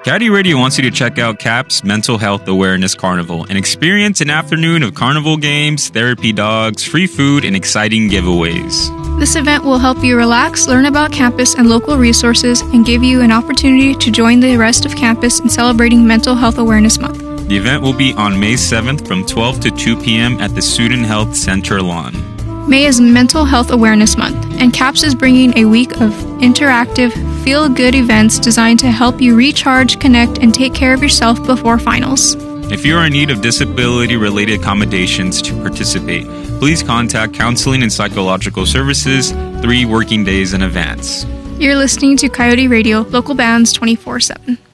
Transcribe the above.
Coyote Radio wants you to check out CAP's Mental Health Awareness Carnival and experience an afternoon of carnival games, therapy dogs, free food, and exciting giveaways. This event will help you relax, learn about campus and local resources, and give you an opportunity to join the rest of campus in celebrating Mental Health Awareness Month. The event will be on May 7th from 12 to 2 p.m. at the Student Health Center lawn. May is Mental Health Awareness Month, and CAPS is bringing a week of interactive, feel-good events designed to help you recharge, connect, and take care of yourself before finals. If you are in need of disability-related accommodations to participate, please contact Counseling and Psychological Services 3 working days in advance. You're listening to Coyote Radio, local bands 24/7.